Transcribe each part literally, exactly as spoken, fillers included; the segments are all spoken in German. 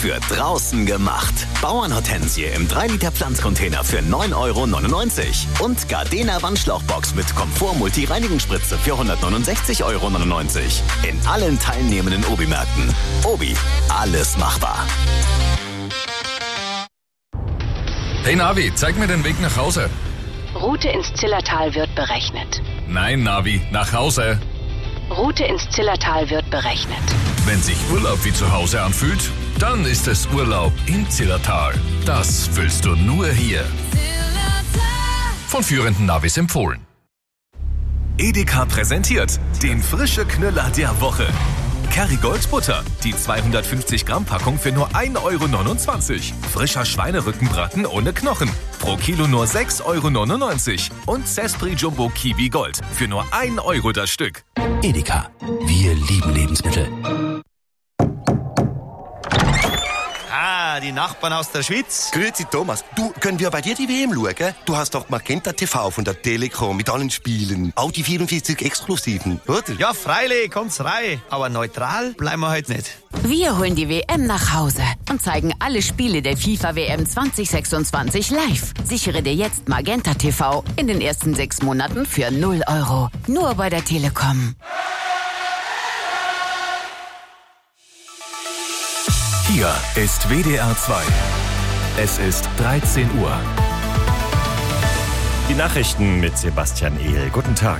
für draußen gemacht. Bauernhortensie im drei Liter Pflanzcontainer für neun Euro neunundneunzig. Und Gardena Wandschlauchbox mit Komfort-Multi-Reinigungsspritze für hundertneunundsechzig Euro neunundneunzig. In allen teilnehmenden Obi-Märkten. Obi, alles machbar. Hey Navi, zeig mir den Weg nach Hause. Route ins Zillertal wird berechnet. Nein, Navi, nach Hause. Route ins Zillertal wird berechnet. Wenn sich Urlaub wie zu Hause anfühlt, dann ist es Urlaub im Zillertal. Das fühlst du nur hier. Von führenden Navis empfohlen. Edeka präsentiert den frische Knüller der Woche. Kerrygold Butter, die zweihundertfünfzig Gramm Packung für nur ein Euro neunundzwanzig. Frischer Schweinerückenbraten ohne Knochen, pro Kilo nur sechs Euro neunundneunzig. Und Sespri Jumbo Kiwi Gold für nur ein Euro das Stück. Edeka, wir lieben Lebensmittel. Ah, die Nachbarn aus der Schweiz. Grüezi Thomas, du, können wir bei dir die W M schauen? Du hast doch Magenta T V von der Telekom mit allen Spielen. Auch die vierundvierzig Exklusiven, oder? Ja, freilich, kommt's rein. Aber neutral bleiben wir heute nicht. Wir holen die W M nach Hause und zeigen alle Spiele der FIFA W M zwanzig sechsundzwanzig live. Sichere dir jetzt Magenta T V in den ersten sechs Monaten für null Euro. Nur bei der Telekom. Hier ist W D R zwei. Es ist dreizehn Uhr. Die Nachrichten mit Sebastian Ehl. Guten Tag.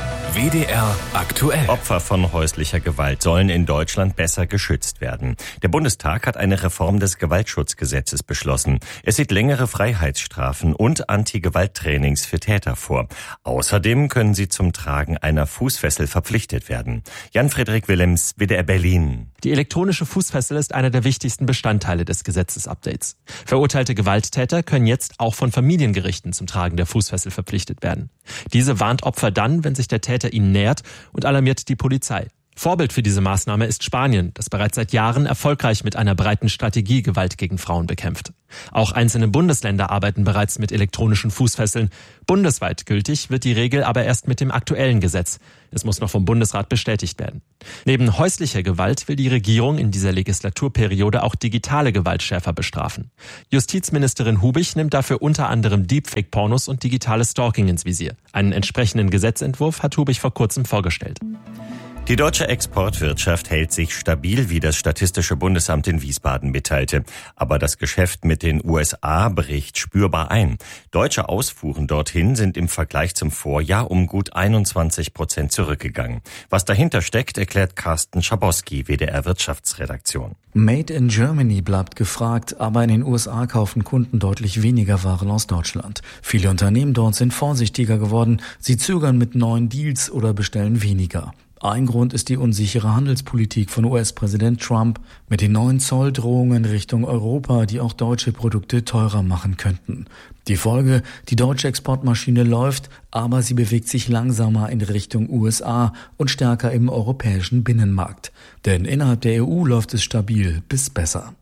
W D R aktuell. Opfer von häuslicher Gewalt sollen in Deutschland besser geschützt werden. Der Bundestag hat eine Reform des Gewaltschutzgesetzes beschlossen. Es sieht längere Freiheitsstrafen und Anti-Gewalt-Trainings für Täter vor. Außerdem können sie zum Tragen einer Fußfessel verpflichtet werden. Jan-Friedrich Willems, W D R Berlin. Die elektronische Fußfessel ist einer der wichtigsten Bestandteile des Gesetzesupdates. Verurteilte Gewalttäter können jetzt auch von Familiengerichten zum Tragen der Fußfessel verpflichtet werden. Diese warnt Opfer dann, wenn sich der Täter ihnen nähert, und alarmiert die Polizei. Vorbild für diese Maßnahme ist Spanien, das bereits seit Jahren erfolgreich mit einer breiten Strategie Gewalt gegen Frauen bekämpft. Auch einzelne Bundesländer arbeiten bereits mit elektronischen Fußfesseln. Bundesweit gültig wird die Regel aber erst mit dem aktuellen Gesetz. Es muss noch vom Bundesrat bestätigt werden. Neben häuslicher Gewalt will die Regierung in dieser Legislaturperiode auch digitale Gewalt schärfer bestrafen. Justizministerin Hubich nimmt dafür unter anderem Deepfake-Pornos und digitales Stalking ins Visier. Einen entsprechenden Gesetzentwurf hat Hubich vor kurzem vorgestellt. Die deutsche Exportwirtschaft hält sich stabil, wie das Statistische Bundesamt in Wiesbaden mitteilte. Aber das Geschäft mit den U S A bricht spürbar ein. Deutsche Ausfuhren dorthin sind im Vergleich zum Vorjahr um gut einundzwanzig Prozent zurückgegangen. Was dahinter steckt, erklärt Carsten Schabowski, W D R Wirtschaftsredaktion. Made in Germany bleibt gefragt, aber in den U S A kaufen Kunden deutlich weniger Waren aus Deutschland. Viele Unternehmen dort sind vorsichtiger geworden. Sie zögern mit neuen Deals oder bestellen weniger. Ein Grund ist die unsichere Handelspolitik von U S-Präsident Trump mit den neuen Zolldrohungen Richtung Europa, die auch deutsche Produkte teurer machen könnten. Die Folge: Die deutsche Exportmaschine läuft, aber sie bewegt sich langsamer in Richtung U S A und stärker im europäischen Binnenmarkt. Denn innerhalb der E U läuft es stabil bis besser.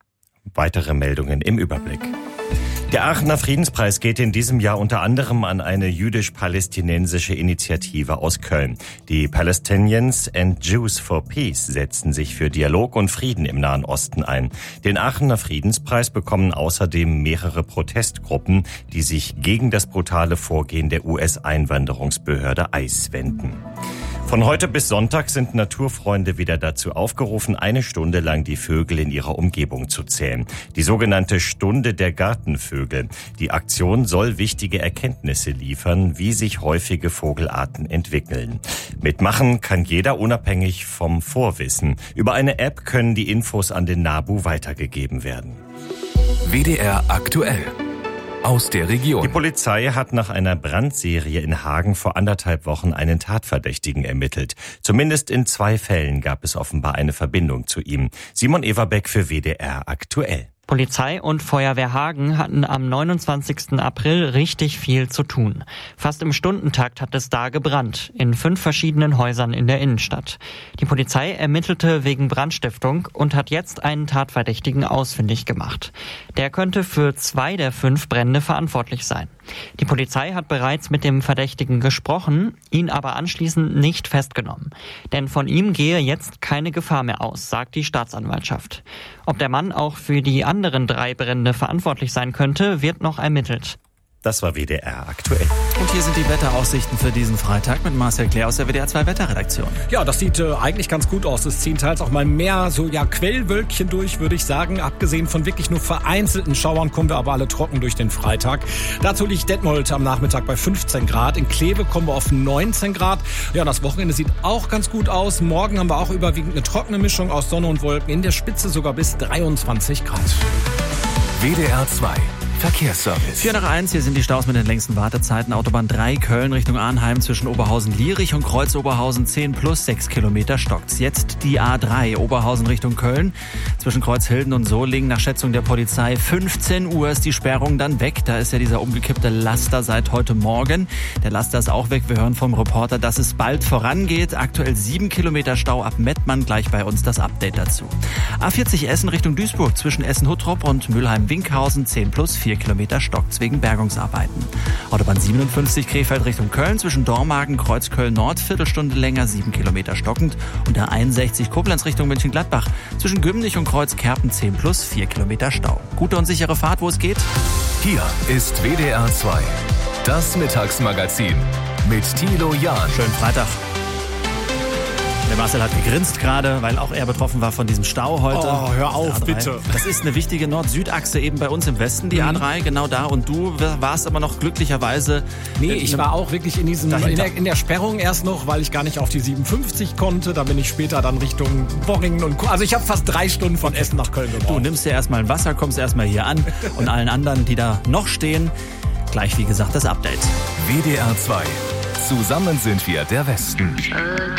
Weitere Meldungen im Überblick. Der Aachener Friedenspreis geht in diesem Jahr unter anderem an eine jüdisch-palästinensische Initiative aus Köln. Die Palestinians and Jews for Peace setzen sich für Dialog und Frieden im Nahen Osten ein. Den Aachener Friedenspreis bekommen außerdem mehrere Protestgruppen, die sich gegen das brutale Vorgehen der U S-Einwanderungsbehörde I C E wenden. Von heute bis Sonntag sind Naturfreunde wieder dazu aufgerufen, eine Stunde lang die Vögel in ihrer Umgebung zu zählen. Die sogenannte Stunde der Gartenvögel. Die Aktion soll wichtige Erkenntnisse liefern, wie sich häufige Vogelarten entwickeln. Mitmachen kann jeder unabhängig vom Vorwissen. Über eine App können die Infos an den NABU weitergegeben werden. W D R aktuell. Aus der Region. Die Polizei hat nach einer Brandserie in Hagen vor anderthalb Wochen einen Tatverdächtigen ermittelt. Zumindest in zwei Fällen gab es offenbar eine Verbindung zu ihm. Simon Everbeck für W D R aktuell. Polizei und Feuerwehr Hagen hatten am neunundzwanzigsten April richtig viel zu tun. Fast im Stundentakt hat es da gebrannt, in fünf verschiedenen Häusern in der Innenstadt. Die Polizei ermittelte wegen Brandstiftung und hat jetzt einen Tatverdächtigen ausfindig gemacht. Der könnte für zwei der fünf Brände verantwortlich sein. Die Polizei hat bereits mit dem Verdächtigen gesprochen, ihn aber anschließend nicht festgenommen. Denn von ihm gehe jetzt keine Gefahr mehr aus, sagt die Staatsanwaltschaft. Ob der Mann auch für die anderen drei Brände verantwortlich sein könnte, wird noch ermittelt. Das war W D R aktuell. Und hier sind die Wetteraussichten für diesen Freitag mit Marcel Claire aus der W D R zwei Wetterredaktion. Ja, das sieht äh, eigentlich ganz gut aus. Es ziehen teils auch mal mehr so ja Quellwölkchen durch, würde ich sagen. Abgesehen von wirklich nur vereinzelten Schauern kommen wir aber alle trocken durch den Freitag. Dazu liegt Detmold am Nachmittag bei fünfzehn Grad. In Kleve kommen wir auf neunzehn Grad. Ja, das Wochenende sieht auch ganz gut aus. Morgen haben wir auch überwiegend eine trockene Mischung aus Sonne und Wolken. In der Spitze sogar bis dreiundzwanzig Grad. W D R zwei Verkehrsservice. vier nach eins, hier sind die Staus mit den längsten Wartezeiten. Autobahn drei, Köln Richtung Arnheim zwischen Oberhausen-Lierich und Kreuz-Oberhausen zehn plus sechs Kilometer stockt's. Jetzt die A drei, Oberhausen Richtung Köln. Zwischen Kreuzhilden und Solingen nach Schätzung der Polizei fünfzehn Uhr ist die Sperrung dann weg. Da ist ja dieser umgekippte Laster seit heute Morgen. Der Laster ist auch weg. Wir hören vom Reporter, dass es bald vorangeht. Aktuell sieben Kilometer Stau ab Mettmann. Gleich bei uns das Update dazu. A vierzig Essen Richtung Duisburg zwischen Essen-Huttrop und Mülheim-Winkhausen zehn plus vier Kilometer stockt's wegen Bergungsarbeiten. Autobahn siebenundfünfzig Krefeld Richtung Köln zwischen Dormagen, Kreuzköln Nord, Viertelstunde länger, sieben Kilometer stockend. Und der einundsechzig Koblenz Richtung Mönchengladbach zwischen Gümnich und Kreuzkerpen zehn plus vier Kilometer Stau. Gute und sichere Fahrt, wo es geht. Hier ist W D R zwei, das Mittagsmagazin mit Thilo Jahn. Schönen Freitag. Der Marcel hat gegrinst gerade, weil auch er betroffen war von diesem Stau heute. Oh, hör auf, bitte. Das ist eine wichtige Nord-Süd-Achse eben bei uns im Westen, die mhm. A drei, genau da. Und du warst aber noch glücklicherweise... Nee, ich war auch wirklich in diesem in der, in der Sperrung erst noch, weil ich gar nicht auf die siebenundfünfzig konnte. Da bin ich später dann Richtung Worringen und... Also ich habe fast drei Stunden von Essen nach Köln gebraucht. Du nimmst dir erstmal ein Wasser, kommst erstmal hier an und allen anderen, die da noch stehen, gleich wie gesagt das Update. W D R zwei. Zusammen sind wir der Westen.